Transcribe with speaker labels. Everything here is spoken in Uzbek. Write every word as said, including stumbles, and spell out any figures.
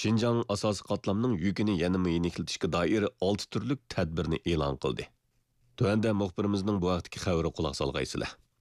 Speaker 1: Шинжаң asosiy qatlamning yukini yanama yeniklatishga doir olti turlik tadbirni e'lon qildi. Tuanda muxbirimizning bu vaqtdagi xabari quloq solg'aysizlar.